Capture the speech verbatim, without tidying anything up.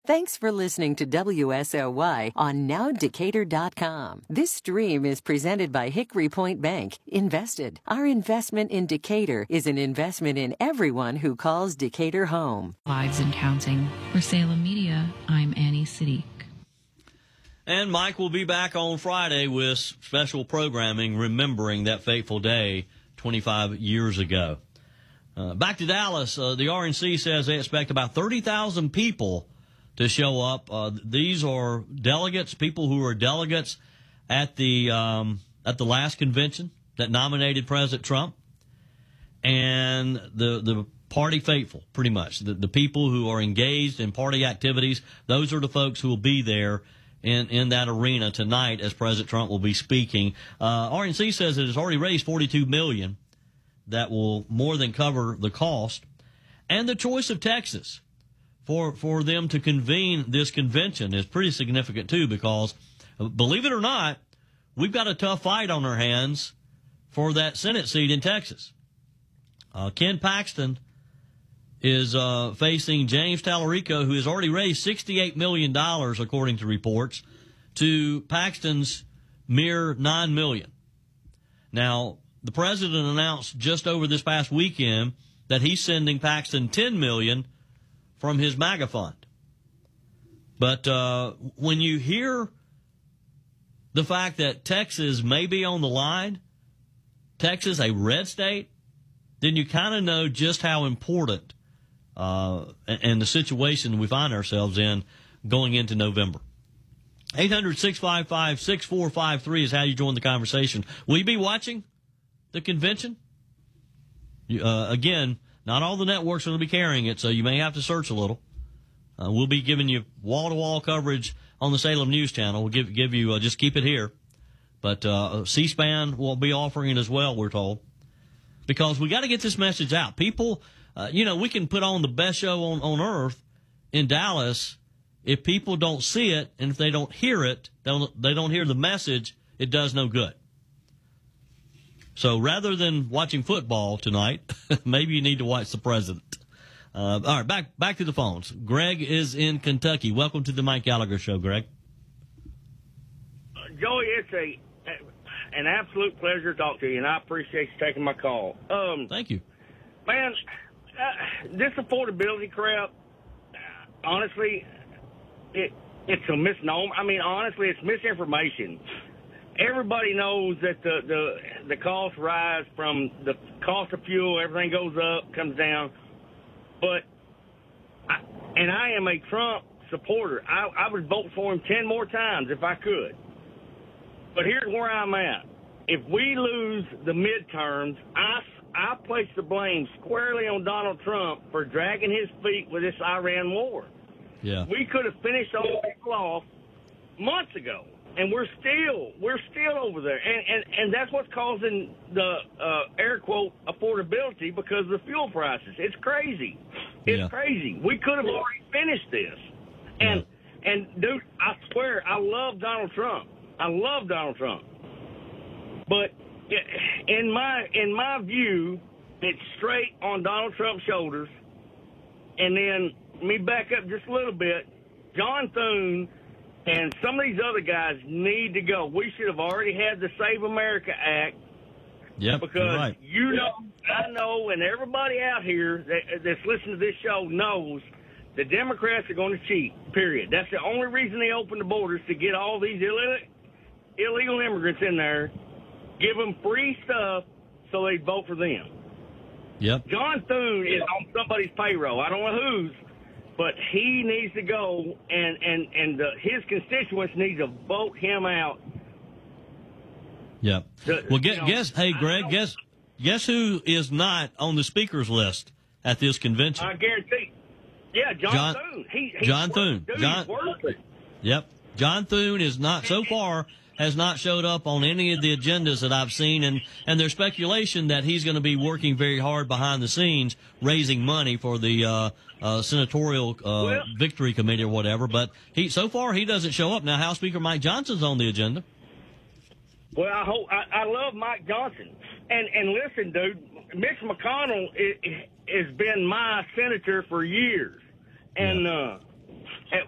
Thanks for listening to W S L Y on now decatur dot com. This stream is presented by Hickory Point Bank. Invested. Our investment in Decatur is an investment in everyone who calls Decatur home. Lives and counting. For Salem Media, I'm Annie Siddiq. And Mike will be back on Friday with special programming remembering that fateful day twenty-five years ago. Uh, back to Dallas, uh, the R N C says they expect about thirty thousand people to show up. Uh, these are delegates, people who are delegates at the um, at the last convention that nominated President Trump, and the the party faithful, pretty much. The, the people who are engaged in party activities, those are the folks who will be there in, in that arena tonight as President Trump will be speaking. Uh, R N C says it has already raised forty-two million dollars. That will more than cover the cost. And the choice of Texas for for them to convene this convention is pretty significant, too, because, believe it or not, we've got a tough fight on our hands for that Senate seat in Texas. Uh, Ken Paxton is uh, facing James Tallarico, who has already raised sixty-eight million dollars, according to reports, to Paxton's mere nine million dollars. Now, the president announced just over this past weekend that he's sending Paxton ten million dollars from his MAGA fund. But uh, when you hear the fact that Texas may be on the line, Texas, a red state, then you kind of know just how important uh, and the situation we find ourselves in going into November. eight hundred, six five five, six four five three is how you join the conversation. Will you be watching the convention? Uh, again, not all the networks are going to be carrying it, so you may have to search a little. Uh, we'll be giving you wall-to-wall coverage on the Salem News Channel. We'll give, give you, uh, just keep it here. But uh, C-SPAN will be offering it as well, we're told. Because we got to get this message out. People, uh, you know, we can put on the best show on, on earth in Dallas. If people don't see it and if they don't hear it, they don't, they don't hear the message, it does no good. So rather than watching football tonight, maybe you need to watch the president. Uh, all right, back back to the phones. Greg is in Kentucky. Welcome to the Mike Gallagher Show, Greg. Uh, Joey, it's a an absolute pleasure to talk to you, and I appreciate you taking my call. Um, Thank you. Man, uh, this affordability crap, honestly, it it's a misnomer. I mean, honestly, it's misinformation. Everybody knows that the, the the costs rise from the cost of fuel. Everything goes up, comes down. But, I, and I am a Trump supporter. I, I would vote for him ten more times if I could. But here's where I'm at. If we lose the midterms, I, I place the blame squarely on Donald Trump for dragging his feet with this Iran war. Yeah. We could have finished all this off months ago. And we're still, we're still over there. And, and, and that's what's causing the, uh, air quote, affordability because of the fuel prices. It's crazy. It's yeah. crazy. We could have already finished this. And, yeah. and dude, I swear, I love Donald Trump. I love Donald Trump. But in my, in my view, it's straight on Donald Trump's shoulders. And then let me back up just a little bit. John Thune and some of these other guys need to go. We should have already had the Save America Act. Yep, because you're right. you know, I know, and everybody out here that, that's listening to this show knows the Democrats are going to cheat, period. That's the only reason they opened the borders, to get all these illegal, illegal immigrants in there, give them free stuff so they vote for them. Yep. John Thune is on somebody's payroll. I don't know whose. But he needs to go, and, and, and the, his constituents need to vote him out. Yeah. The, well, guess, you know, guess hey, Greg, guess guess who is not on the speaker's list at this convention? I guarantee. Yeah, John, John Thune. He, he's John Thune. Dude, John, yep. John Thune is not, so far, has not showed up on any of the agendas that I've seen, and, and there's speculation that he's going to be working very hard behind the scenes, raising money for the uh, uh, senatorial uh, well, victory committee or whatever. But he so far he doesn't show up. Now, House Speaker Mike Johnson's on the agenda. Well, I hope I, I love Mike Johnson, and and listen, dude, Mitch McConnell is, has been my senator for years, and yeah. uh,